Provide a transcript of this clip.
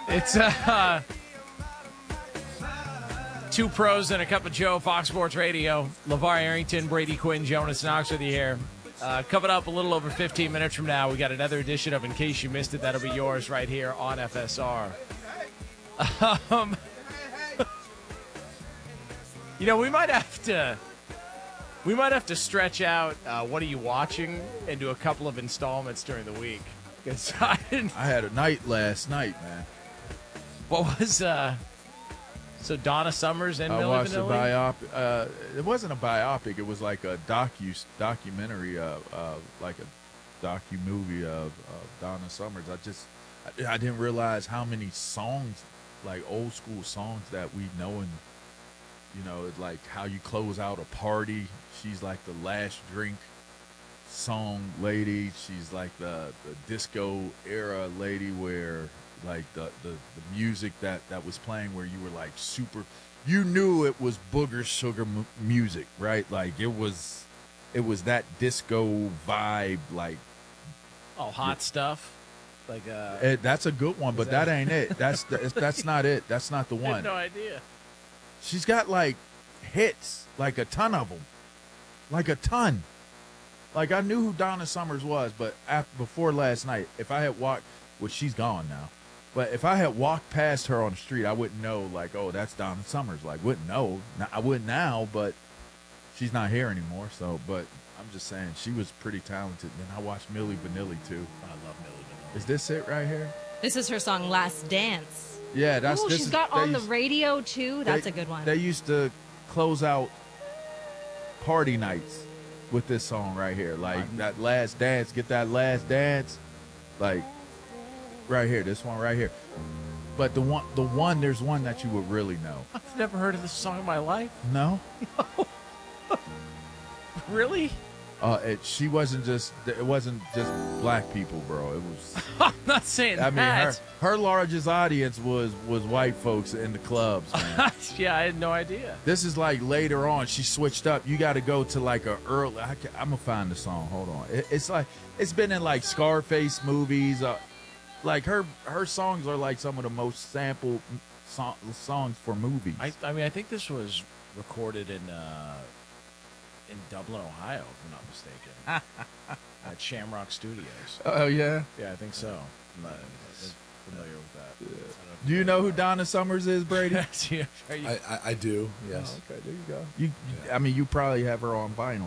It's two pros and a cup of Joe, Fox Sports Radio. LeVar Arrington, Brady Quinn, Jonas Knox with you here. Coming up a little over 15 minutes from now, we got another edition of In Case You Missed It. That'll be yours right here on FSR. We might have to stretch out what are you watching into a couple of installments during the week. Because I had a night last night, man. What was so Donna Summers and I Milli watched Vanilli? a biopic. It wasn't a biopic. It was like a documentary, like a docu-movie of Donna Summers. I didn't realize how many songs, like old school songs that we know, and like how you close out a party. She's like the last drink song lady. She's like the disco era lady where like the music that was playing where you were like super, you knew it was Booger Sugar music, right? Like it was that disco vibe, like hot stuff. Like that's a good one, but that ain't it. That's not it. That's not the one. I had no idea. She's got like hits, like a ton of them, like a ton. Like I knew who Donna Summers was, but before last night, if I had walked, well, she's gone now. But if I had walked past her on the street, I wouldn't know, like, oh, that's Donna Summers. Like, wouldn't know. I wouldn't now, but she's not here anymore. So, but I'm just saying, she was pretty talented. Then I watched Milli Vanilli, too. I love Milli Vanilli. Is this it right here? This is her song, Last Dance. Yeah, that's Ooh, this. She's got on the radio, too. That's a good one. They used to close out party nights with this song right here. Like, that last dance, get that last dance. Like, right here, this one right here. But there's one that you would really know. I've never heard of this song in my life. No? Really? It wasn't just black people, bro. It was. I'm not saying that. I mean, her largest audience was white folks in the clubs, man. Yeah, I had no idea. This is like later on. She switched up. You got to go to like a early. I'm gonna find the song. Hold on. It's like it's been in like Scarface movies. Like her songs are like some of the most sampled songs for movies. I mean, I think this was recorded in Dublin, Ohio, if I'm not mistaken. At Shamrock Studios. Oh yeah. Yeah, I think so. I'm not familiar with that. Yeah. Do you know who Donna Summers is, Brady? I do. Yes. Oh, okay, there you go. I mean, you probably have her on vinyl